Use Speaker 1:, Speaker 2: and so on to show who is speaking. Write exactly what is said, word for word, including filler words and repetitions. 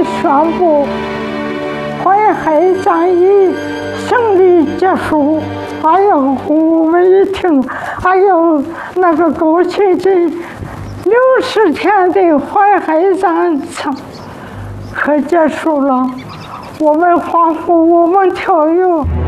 Speaker 1: 天宣布淮海战役胜利结束。哎呦，我们一听，哎呦，那个高崎镇六十天的淮海战争可结束了，我们欢呼，我们跳跃。